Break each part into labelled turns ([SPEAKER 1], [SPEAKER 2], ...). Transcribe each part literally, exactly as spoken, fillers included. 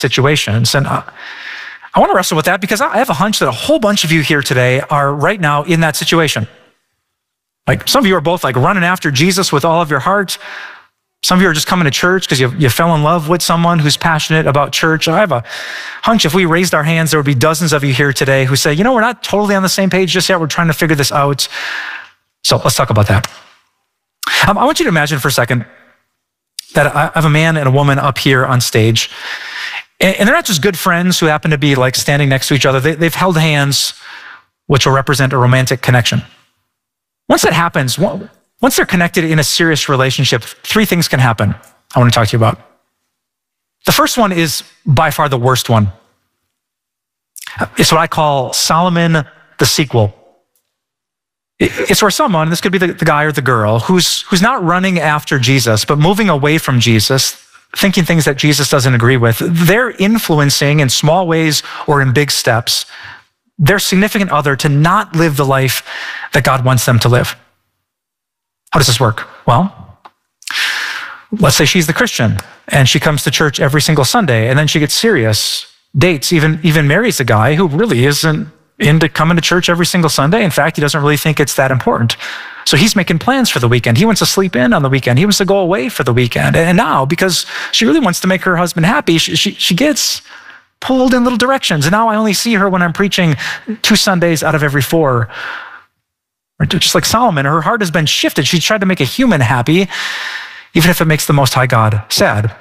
[SPEAKER 1] situations. And uh, I want to wrestle with that because I have a hunch that a whole bunch of you here today are right now in that situation. Like some of you are both like running after Jesus with all of your heart. Some of you are just coming to church because you, you fell in love with someone who's passionate about church. I have a hunch if we raised our hands, there would be dozens of you here today who say, you know, we're not totally on the same page just yet. We're trying to figure this out. So let's talk about that. Um, I want you to imagine for a second that I have a man and a woman up here on stage, and, and they're not just good friends who happen to be like standing next to each other. They, they've held hands, which will represent a romantic connection. Once that happens, once they're connected in a serious relationship, three things can happen I want to talk to you about. The first one is by far the worst one. It's what I call Solomon the sequel. It's where someone, this could be the, the guy or the girl, who's, who's not running after Jesus, but moving away from Jesus, thinking things that Jesus doesn't agree with. They're influencing in small ways or in big steps their significant other to not live the life that God wants them to live. How does this work? Well, let's say she's the Christian and she comes to church every single Sunday, and then she gets serious, dates, even, even marries a guy who really isn't into coming to church every single Sunday. In fact, he doesn't really think it's that important. So he's making plans for the weekend. He wants to sleep in on the weekend. He wants to go away for the weekend. And now, because she really wants to make her husband happy, she, she, she gets pulled in little directions. And now I only see her when I'm preaching two Sundays out of every four. Or just like Solomon, her heart has been shifted. She's tried to make a human happy, even if it makes the Most High God sad.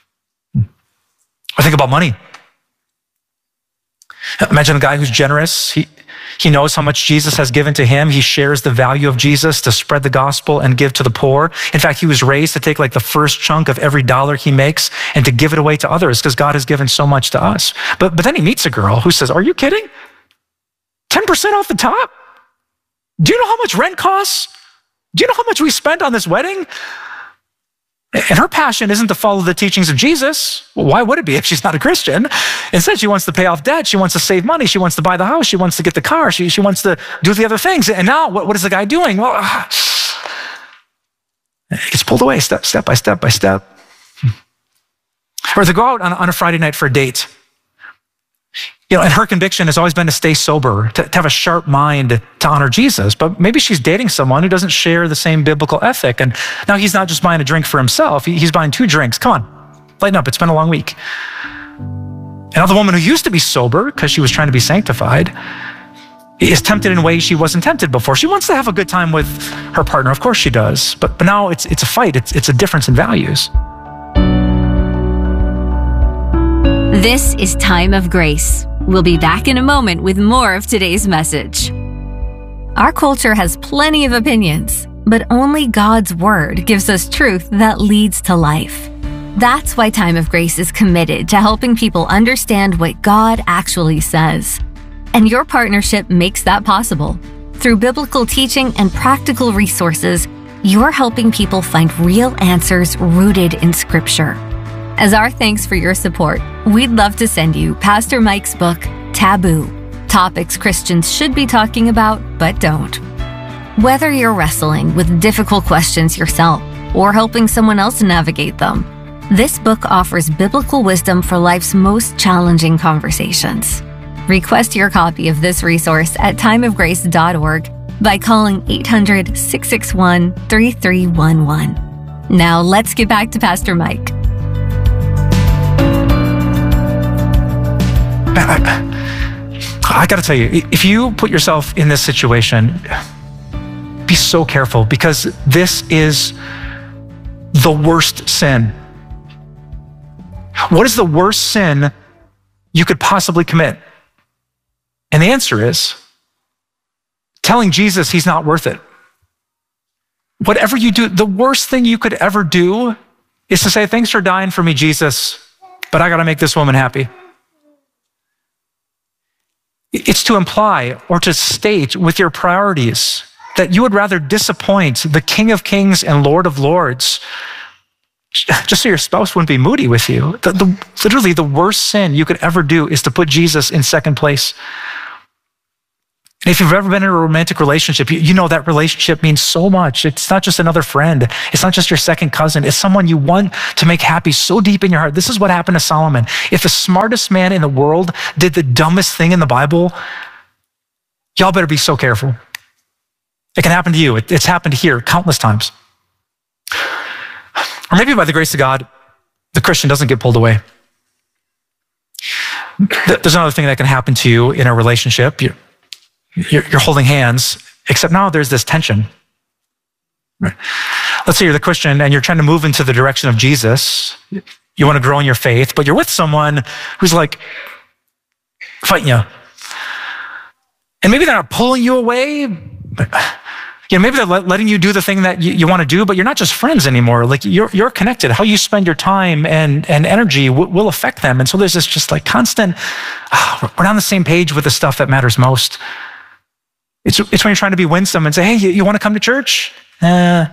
[SPEAKER 1] Or think about money. Imagine a guy who's generous. He, he knows how much Jesus has given to him. He shares the value of Jesus to spread the gospel and give to the poor. In fact, he was raised to take like the first chunk of every dollar he makes and to give it away to others because God has given so much to us. But, but then he meets a girl who says, are you kidding? ten percent off the top? Do you know how much rent costs? Do you know how much we spent on this wedding? And her passion isn't to follow the teachings of Jesus. Well, why would it be if she's not a Christian? Instead, she wants to pay off debt. She wants to save money. She wants to buy the house. She wants to get the car. She, she wants to do the other things. And now what, what is the guy doing? Well, uh, he gets pulled away step, step by step by step. Or they go out on, on a Friday night for a date. You know, and her conviction has always been to stay sober, to, to have a sharp mind to honor Jesus. But maybe she's dating someone who doesn't share the same biblical ethic. And now he's not just buying a drink for himself. He, he's buying two drinks. Come on, lighten up. It's been a long week. And now the woman who used to be sober because she was trying to be sanctified is tempted in ways she wasn't tempted before. She wants to have a good time with her partner. Of course she does. But, but now it's, it's a fight. It's, it's a difference in values.
[SPEAKER 2] This is Time of Grace. We'll be back in a moment with more of today's message. Our culture has plenty of opinions, but only God's Word gives us truth that leads to life. That's why Time of Grace is committed to helping people understand what God actually says. And your partnership makes that possible. Through biblical teaching and practical resources, you're helping people find real answers rooted in Scripture. As our thanks for your support, we'd love to send you Pastor Mike's book, Taboo, Topics Christians Should Be Talking About But Don't. Whether you're wrestling with difficult questions yourself or helping someone else navigate them, this book offers biblical wisdom for life's most challenging conversations. Request your copy of this resource at time of grace dot org by calling eight hundred, six six one, three three one one. Now let's get back to Pastor Mike.
[SPEAKER 1] I, I got to tell you, if you put yourself in this situation, be so careful because this is the worst sin. What is the worst sin you could possibly commit? And the answer is telling Jesus he's not worth it. Whatever you do, the worst thing you could ever do is to say, thanks for dying for me, Jesus, but I got to make this woman happy. It's to imply or to state with your priorities that you would rather disappoint the King of Kings and Lord of Lords just so your spouse wouldn't be moody with you. The, the, literally the worst sin you could ever do is to put Jesus in second place. And if you've ever been in a romantic relationship, you, you know that relationship means so much. It's not just another friend. It's not just your second cousin. It's someone you want to make happy so deep in your heart. This is what happened to Solomon. If the smartest man in the world did the dumbest thing in the Bible, y'all better be so careful. It can happen to you. It, it's happened here countless times. Or maybe by the grace of God, the Christian doesn't get pulled away. There's another thing that can happen to you in a relationship. You're, you're, you're holding hands, except now there's this tension. Right? Let's say you're the Christian and you're trying to move into the direction of Jesus. You want to grow in your faith, but you're with someone who's like fighting you. And maybe they're not pulling you away, but you know, maybe they're letting you do the thing that you, you want to do, but you're not just friends anymore. Like you're, you're connected. How you spend your time and, and energy w- will affect them. And so there's this just like constant, oh, we're not on the same page with the stuff that matters most. It's, it's when you're trying to be winsome and say, hey, you, you want to come to church? Uh,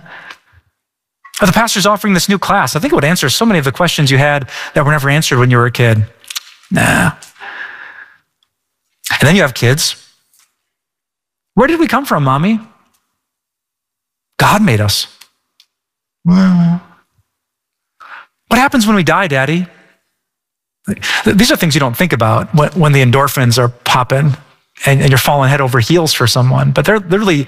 [SPEAKER 1] or the pastor's offering this new class. I think it would answer so many of the questions you had that were never answered when you were a kid. Nah. And then you have kids. Where did we come from, mommy? God made us. Well, what happens when we die, Daddy? These are things you don't think about when, when the endorphins are popping and, and you're falling head over heels for someone. But they're literally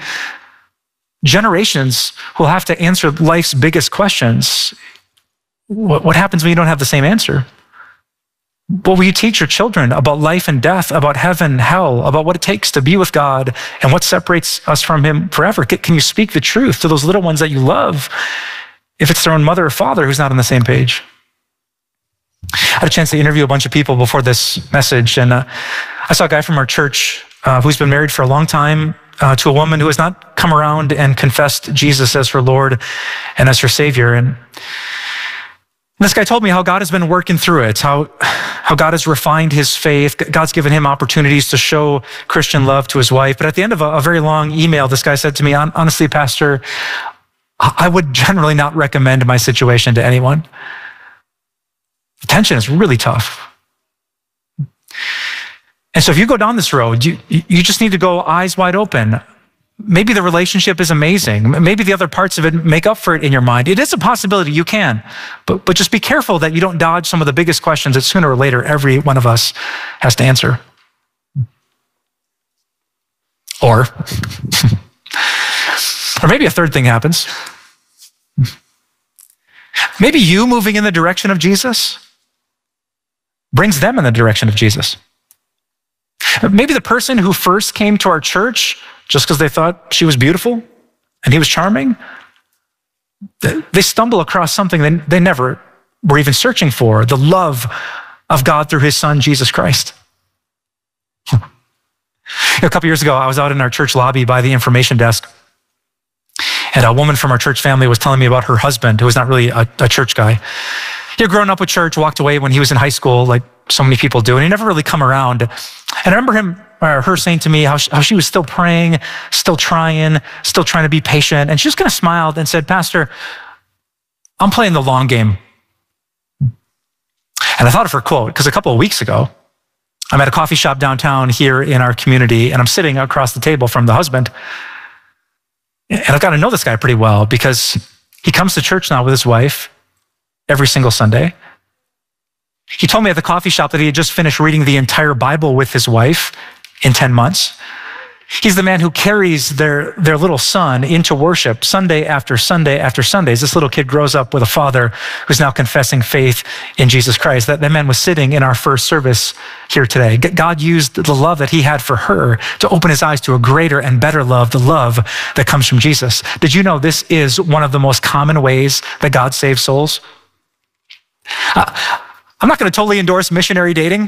[SPEAKER 1] generations who will have to answer life's biggest questions. What, what happens when you don't have the same answer? What will you teach your children about life and death, about heaven, hell, about what it takes to be with God and what separates us from him forever? Can you speak the truth to those little ones that you love if it's their own mother or father who's not on the same page? I had a chance to interview a bunch of people before this message, and uh, I saw a guy from our church uh, who's been married for a long time uh, to a woman who has not come around and confessed Jesus as her Lord and as her Savior. And this guy told me how God has been working through it, how, how God has refined his faith. God's given him opportunities to show Christian love to his wife. But at the end of a, a very long email, this guy said to me, honestly, Pastor, I would generally not recommend my situation to anyone. The tension is really tough. And so if you go down this road, you, you just need to go eyes wide open. Maybe the relationship is amazing. Maybe the other parts of it make up for it in your mind. It is a possibility, you can. But, but just be careful that you don't dodge some of the biggest questions that sooner or later every one of us has to answer. Or, or maybe a third thing happens. Maybe you moving in the direction of Jesus brings them in the direction of Jesus. Maybe the person who first came to our church just because they thought she was beautiful and he was charming, they stumble across something they, they never were even searching for, the love of God through his son, Jesus Christ. A couple years ago, I was out in our church lobby by the information desk, and a woman from our church family was telling me about her husband, who was not really a, a church guy. He had grown up with church, walked away when he was in high school, like so many people do, and he never really come around. And I remember him or her saying to me how she, how she was still praying, still trying, still trying to be patient. And she just kind of smiled and said, Pastor, I'm playing the long game. And I thought of her quote, because a couple of weeks ago, I'm at a coffee shop downtown here in our community, and I'm sitting across the table from the husband. And I've got to know this guy pretty well because he comes to church now with his wife every single Sunday. He told me at the coffee shop that he had just finished reading the entire Bible with his wife in ten months. He's the man who carries their, their little son into worship Sunday after Sunday after Sunday. This little kid grows up with a father who's now confessing faith in Jesus Christ. That, that man was sitting in our first service here today. God used the love that he had for her to open his eyes to a greater and better love, the love that comes from Jesus. Did you know this is one of the most common ways that God saves souls? Uh, I'm not going to totally endorse missionary dating,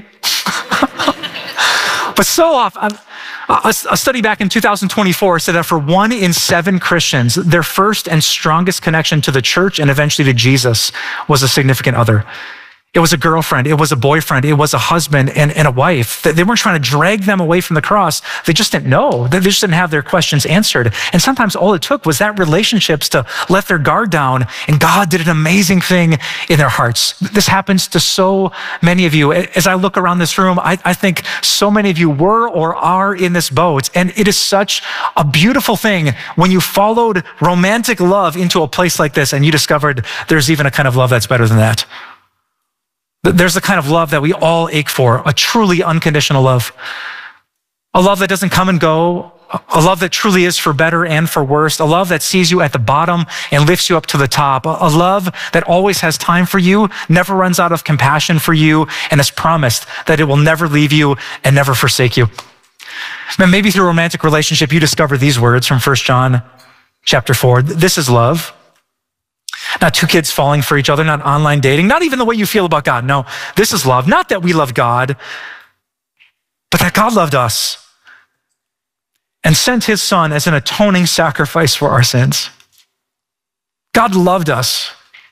[SPEAKER 1] but so often, a study back in two thousand twenty-four said that for one in seven Christians, their first and strongest connection to the church and eventually to Jesus was a significant other. It was a girlfriend, it was a boyfriend, it was a husband and, and a wife. They weren't trying to drag them away from the cross. They just didn't know. They just didn't have their questions answered. And sometimes all it took was that relationships to let their guard down, and God did an amazing thing in their hearts. This happens to so many of you. As I look around this room, I, I think so many of you were or are in this boat. And it is such a beautiful thing when you followed romantic love into a place like this and you discovered there's even a kind of love that's better than that. There's the kind of love that we all ache for, a truly unconditional love. A love that doesn't come and go, a love that truly is for better and for worse, a love that sees you at the bottom and lifts you up to the top, a love that always has time for you, never runs out of compassion for you, and has promised that it will never leave you and never forsake you. Man, maybe through a romantic relationship, you discover these words from First John chapter four. This is love. Not two kids falling for each other, not online dating, not even the way you feel about God. No, this is love. Not that we love God, but that God loved us and sent his son as an atoning sacrifice for our sins. God loved us.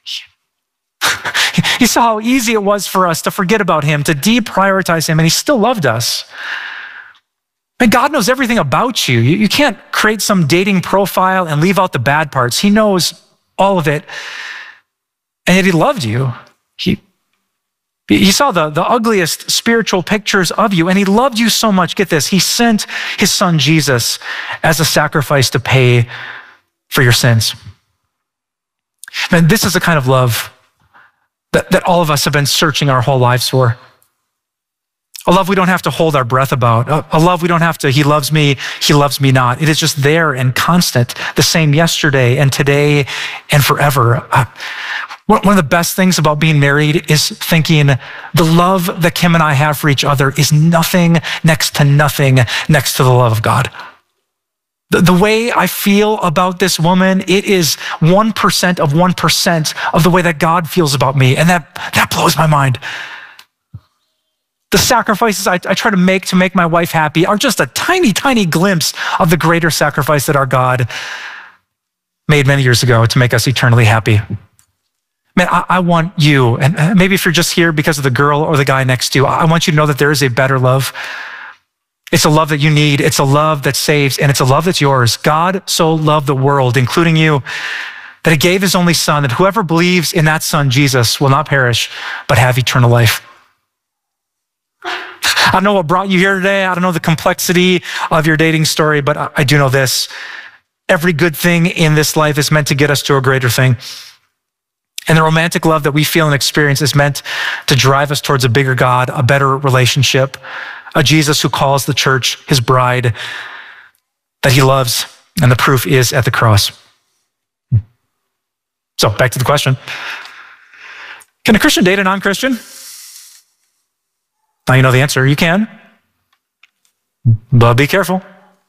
[SPEAKER 1] He saw how easy it was for us to forget about him, to deprioritize him, and he still loved us. And God knows everything about you. You can't create some dating profile and leave out the bad parts. He knows all of it, and yet he loved you. He, he saw the, the ugliest spiritual pictures of you, and he loved you so much. Get this, he sent his son Jesus as a sacrifice to pay for your sins. And this is the kind of love that, that all of us have been searching our whole lives for. A love we don't have to hold our breath about. A, a love we don't have to, he loves me, he loves me not. It is just there and constant, the same yesterday and today and forever. Uh, one of the best things about being married is thinking the love that Kim and I have for each other is nothing next to nothing next to the love of God. The, the way I feel about this woman, it is one percent of one percent of the way that God feels about me. And that, that blows my mind. The sacrifices I, I try to make to make my wife happy are just a tiny, tiny glimpse of the greater sacrifice that our God made many years ago to make us eternally happy. Man, I, I want you, and maybe if you're just here because of the girl or the guy next to you, I want you to know that there is a better love. It's a love that you need. It's a love that saves, and it's a love that's yours. God so loved the world, including you, that he gave his only son, that whoever believes in that son, Jesus, will not perish, but have eternal life. I don't know what brought you here today. I don't know the complexity of your dating story, but I do know this. Every good thing in this life is meant to get us to a greater thing. And the romantic love that we feel and experience is meant to drive us towards a bigger God, a better relationship, a Jesus who calls the church his bride that he loves, and the proof is at the cross. So back to the question. Can a Christian date a non-Christian? Now you know the answer. You can, but be careful.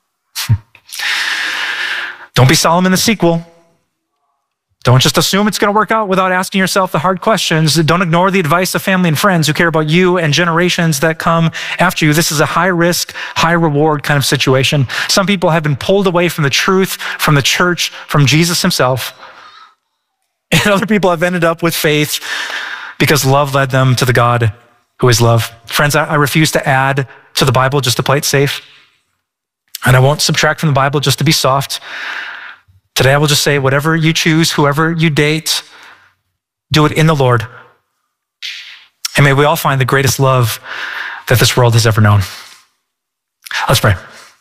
[SPEAKER 1] Don't be Solomon the sequel. Don't just assume it's going to work out without asking yourself the hard questions. Don't ignore the advice of family and friends who care about you and generations that come after you. This is a high risk, high reward kind of situation. Some people have been pulled away from the truth, from the church, from Jesus himself. And other people have ended up with faith because love led them to the God who is love. Friends, I, I refuse to add to the Bible just to play it safe. And I won't subtract from the Bible just to be soft. Today I will just say, whatever you choose, whoever you date, do it in the Lord. And may we all find the greatest love that this world has ever known. Let's pray.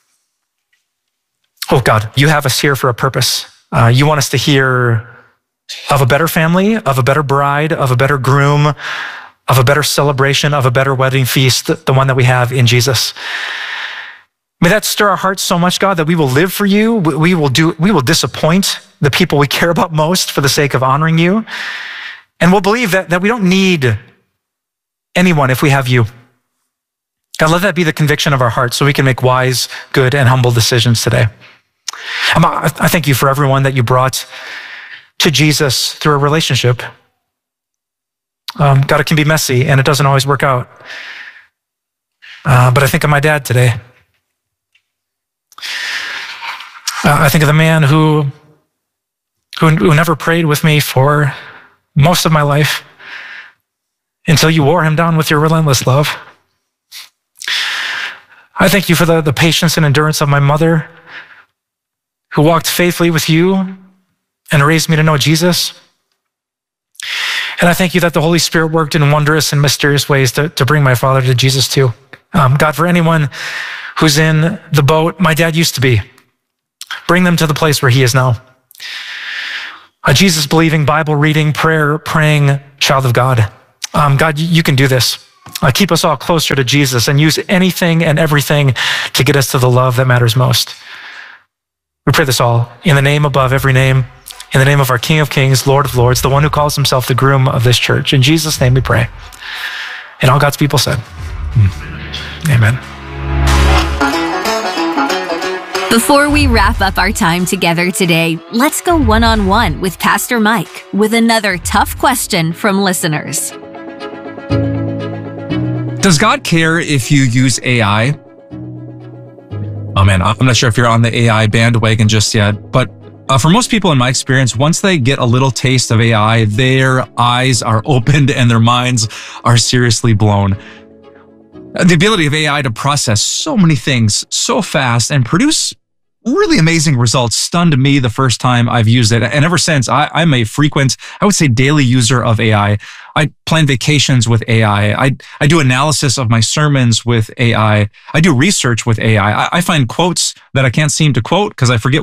[SPEAKER 1] Oh God, you have us here for a purpose. Uh, you want us to hear of a better family, of a better bride, of a better groom, of a better celebration, of a better wedding feast, the one that we have in Jesus. May that stir our hearts so much, God, that we will live for you. We will do, we will disappoint the people we care about most for the sake of honoring you. And we'll believe that, that we don't need anyone if we have you. God, let that be the conviction of our hearts so we can make wise, good, and humble decisions today. I thank you for everyone that you brought to Jesus through a relationship. Um, God, it can be messy and it doesn't always work out. Uh, but I think of my dad today. Uh, I think of the man who, who, who never prayed with me for most of my life. until you wore him down with your relentless love. I thank you for the, the patience and endurance of my mother, who walked faithfully with you and raised me to know Jesus. And I thank you that the Holy Spirit worked in wondrous and mysterious ways to, to bring my father to Jesus too. Um, God, for anyone who's in the boat my dad used to be, bring them to the place where he is now. A Jesus-believing, Bible-reading, prayer-praying child of God. Um, God, you can do this. Uh, keep us all closer to Jesus and use anything and everything to get us to the love that matters most. We pray this all in the name above every name, in the name of our King of Kings, Lord of Lords, the one who calls himself the groom of this church. In Jesus' name we pray. And all God's people said, amen.
[SPEAKER 2] Before we wrap up our time together today, let's go one-on-one with Pastor Mike with another tough question from listeners.
[SPEAKER 3] Does God care if you use A I? Oh man, I'm not sure if you're on the A I bandwagon just yet, but uh, for most people in my experience, once they get a little taste of A I, their eyes are opened and their minds are seriously blown. The ability of A I to process so many things so fast and produce really amazing results stunned me the first time I've used it. And ever since, I, I'm a frequent, I would say daily user of A I. I plan vacations with A I. I, I do analysis of my sermons with A I. I do research with A I. I, I find quotes that I can't seem to quote because I forget